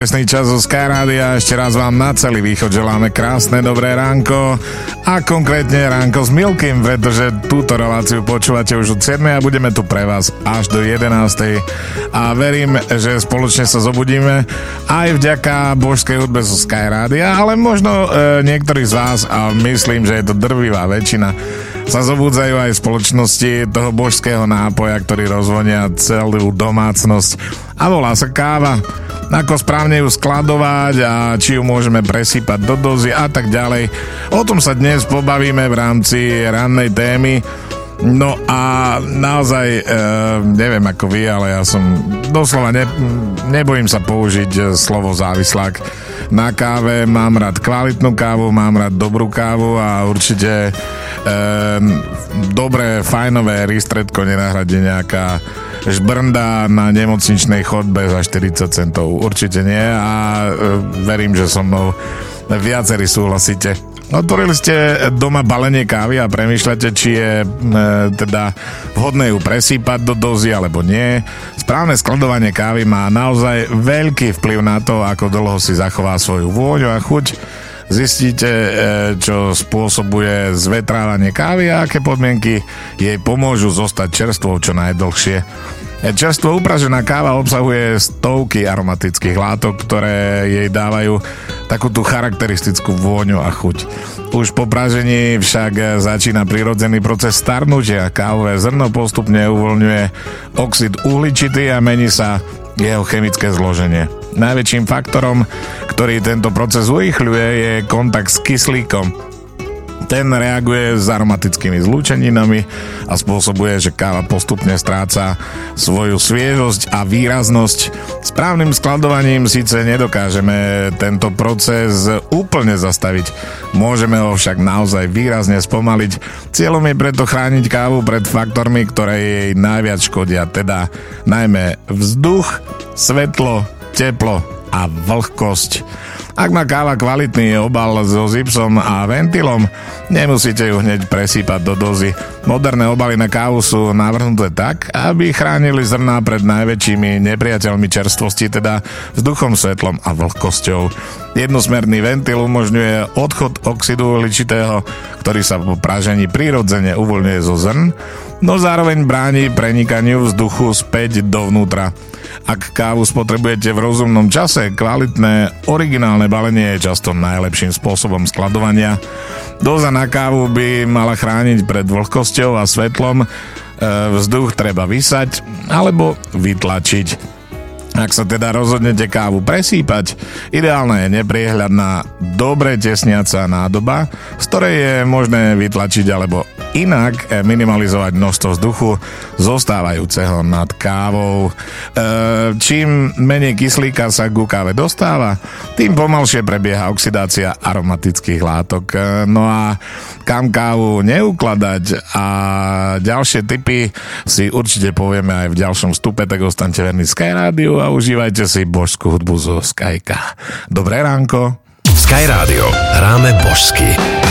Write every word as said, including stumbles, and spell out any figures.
Presný čas zo Sky Rádia, ešte raz vám na celý východ želáme krásne dobré ránko a konkrétne ránko s Milkym, pretože túto reláciu počúvate už od siedmej a budeme tu pre vás až do jedenástej a verím, že spoločne sa zobudíme aj vďaka božskej hudbe zo Sky Rádia, ale možno e, niektorí z vás, a myslím, že je to drvivá väčšina, sa zobúdzajú aj v spoločnosti toho božského nápoja, ktorý rozvonia celú domácnosť a volá sa káva. Ako správne ju skladovať a či ju môžeme presýpať do dozy a tak ďalej. O tom sa dnes pobavíme v rámci rannej témy. No a naozaj, e, neviem ako vy, ale ja som doslova ne, nebojím sa použiť slovo závislák na káve. Mám rád kvalitnú kávu, mám rád dobrú kávu a určite e, dobré, fajnové ristretko nenahradí nejaká žbrnda na nemocničnej chodbe za štyridsať centov. Určite nie a e, verím, že so mnou viacerí súhlasíte. Otvorili ste doma balenie kávy a premýšľate, či je e, teda vhodné ju presýpať do dozy alebo nie. Správne skladovanie kávy má naozaj veľký vplyv na to, ako dlho si zachová svoju vôňu a chuť. Zistíte, čo spôsobuje zvetrávanie kávy a aké podmienky jej pomôžu zostať čerstvou čo najdlhšie. Čerstvo upražená káva obsahuje stovky aromatických látok, ktoré jej dávajú takú tú charakteristickú vôňu a chuť. Už po pražení však začína prirodzený proces starnutia. Kávové zrno postupne uvoľňuje oxid uhličitý a mení sa jeho chemické zloženie. Najväčším faktorom, ktorý tento proces urýchľuje, je kontakt s kyslíkom. Ten reaguje s aromatickými zlúčeninami a spôsobuje, že káva postupne stráca svoju sviežosť a výraznosť. Správnym skladovaním síce nedokážeme tento proces úplne zastaviť, môžeme ho však naozaj výrazne spomaliť. Cieľom je preto chrániť kávu pred faktormi, ktoré jej najviac škodia, teda najmä vzduch, svetlo, teplo a vlhkosť. Ak má káva kvalitný obal so zipsom a ventilom, nemusíte ju hneď presýpať do dozy. Moderné obaly na kávu sú navrhnuté tak, aby chránili zrná pred najväčšími nepriateľmi čerstvosti, teda vzduchom, svetlom a vlhkosťou. Jednosmerný ventil umožňuje odchod oxidu uhličitého, ktorý sa po pražení prirodzene uvoľňuje zo zrn, no zároveň bráni prenikaniu vzduchu späť dovnútra. Ak kávu spotrebujete v rozumnom čase, kvalitné, originálne balenie je často najlepším spôsobom skladovania. Doza na kávu by mala chrániť pred vlhkosťou a svetlom, vzduch treba vysať alebo vytlačiť. Ak sa teda rozhodnete kávu presýpať, ideálna je nepriehľadná, dobre tesniaca nádoba, z ktorej je možné vytlačiť alebo inak minimalizovať množstvo vzduchu zostávajúceho nad kávou. E, čím menej kyslíka sa ku káve dostáva, tým pomalšie prebieha oxidácia aromatických látok. E, no a kam kávu neukladať a ďalšie tipy si určite povieme aj v ďalšom vstupe, tak ostaňte verní Sky Rádiu a užívajte si božskú hudbu zo Skyka. Dobré ránko. Sky Rádio. Hráme božsky.